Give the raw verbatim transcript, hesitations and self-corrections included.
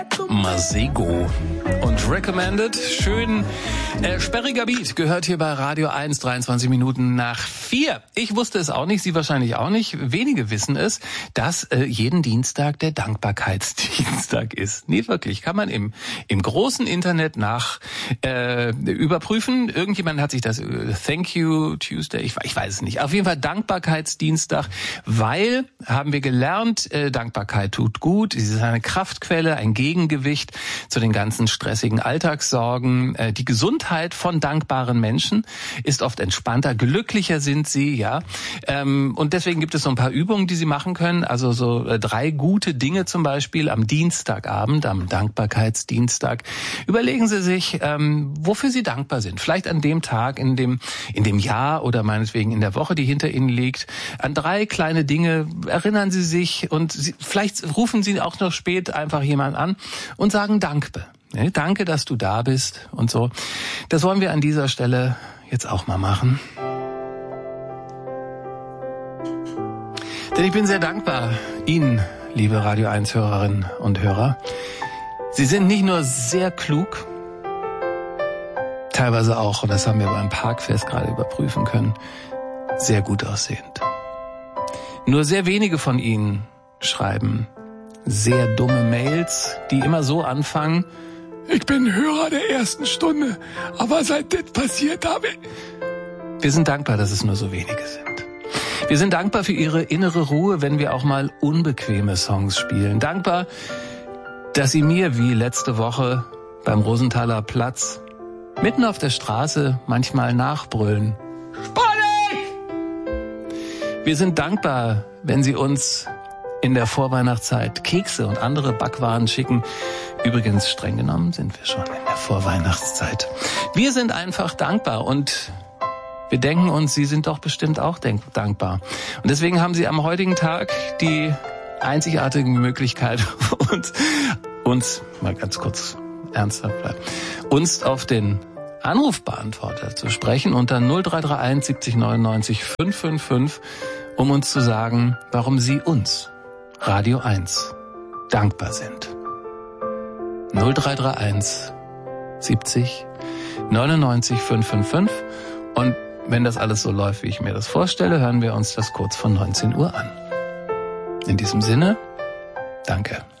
Masego und Recommended. Schön äh, sperriger Beat gehört hier bei Radio eins, dreiundzwanzig Minuten nach vier. Ich wusste es auch nicht, Sie wahrscheinlich auch nicht. Wenige wissen es, dass äh, jeden Dienstag der Dankbarkeitsdienstag ist. Nee, wirklich, kann man im im großen Internet nach äh, überprüfen. Irgendjemand hat sich das äh, Thank You Tuesday, ich, ich weiß es nicht. Auf jeden Fall Dankbarkeitsdienstag, weil, haben wir gelernt, äh, Dankbarkeit tut gut. Es ist eine Kraftquelle, ein Gegengewicht zu den ganzen stressigen Alltagssorgen. Äh, die Gesundheit von dankbaren Menschen ist oft entspannter, glücklicher sind sie, ja. Ähm, und deswegen gibt es so ein paar Übungen, die Sie machen können. Also so äh, drei gute Dinge zum Beispiel am Dienstagabend, am Dankbarkeitsdienstag. Überlegen Sie sich, ähm, wofür Sie dankbar sind. Vielleicht an dem Tag, in dem in dem Jahr oder meinetwegen in der Woche, die hinter Ihnen liegt. An drei kleine Dinge erinnern Sie sich und Sie, vielleicht rufen Sie auch noch spät einfach jemanden an und sagen Danke. Danke, dass du da bist und so. Das wollen wir an dieser Stelle jetzt auch mal machen. Denn ich bin sehr dankbar Ihnen, liebe Radio eins Hörerinnen und Hörer. Sie sind nicht nur sehr klug, teilweise auch, und das haben wir beim Parkfest gerade überprüfen können, sehr gut aussehend. Nur sehr wenige von Ihnen schreiben sehr dumme Mails, die immer so anfangen: Ich bin Hörer der ersten Stunde, aber seit das passiert habe ich... Wir sind dankbar, dass es nur so wenige sind. Wir sind dankbar für Ihre innere Ruhe, wenn wir auch mal unbequeme Songs spielen. Dankbar, dass Sie mir wie letzte Woche beim Rosenthaler Platz mitten auf der Straße manchmal nachbrüllen: Spanisch! Wir sind dankbar, wenn Sie uns in der Vorweihnachtszeit Kekse und andere Backwaren schicken. Übrigens, streng genommen sind wir schon in der Vorweihnachtszeit. Wir sind einfach dankbar und wir denken uns, Sie sind doch bestimmt auch denk- dankbar. Und deswegen haben Sie am heutigen Tag die einzigartige Möglichkeit, uns, uns mal ganz kurz ernsthaft bleiben, uns auf den Anrufbeantworter zu sprechen unter null drei drei eins siebzig neunundneunzig fünf fünf fünf, um uns zu sagen, warum Sie uns, Radio eins, dankbar sind. null drei drei eins siebzig neunundneunzig fünf fünf fünf. Und wenn das alles so läuft, wie ich mir das vorstelle, hören wir uns das kurz vor neunzehn Uhr an. In diesem Sinne, danke.